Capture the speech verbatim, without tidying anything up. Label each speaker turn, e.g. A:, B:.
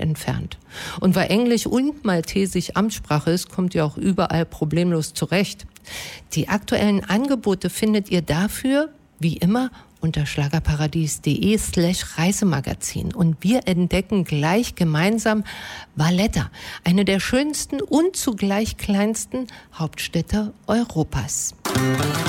A: entfernt. Und weil Englisch und Maltesisch Amtssprache ist, kommt ihr auch überall problemlos zurecht. Die aktuellen Angebote findet ihr dafür, wie immer, unter schlagerparadies.de slash Reisemagazin. Und wir entdecken gleich gemeinsam Valletta, eine der schönsten und zugleich kleinsten Hauptstädte Europas.